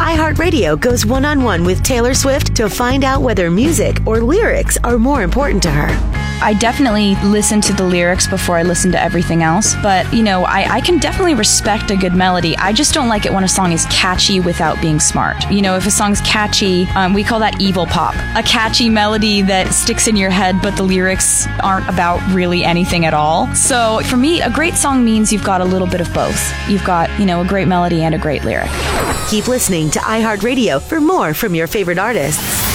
iHeartRadio goes one-on-one with Taylor Swift to find out whether music or lyrics are more important to her. I definitely listen to the lyrics before I listen to everything else, but, I can definitely respect a good melody. I just don't like it when a song is catchy without being smart. If a song's catchy, we call that evil pop. A catchy melody that sticks in your head, but the lyrics aren't about really anything at all. So for me, a great song means you've got a little bit of both. You've got, a great melody and a great lyric. Keep listening to iHeartRadio for more from your favorite artists.